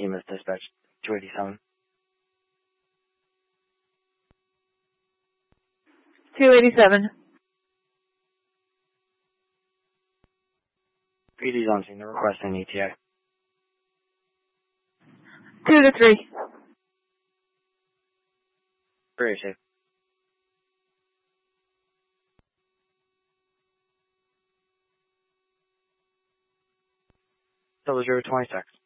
EMS dispatch 287. 287. PD's on scene. They're requesting ETA. 2 to 3. Very safe. 0026.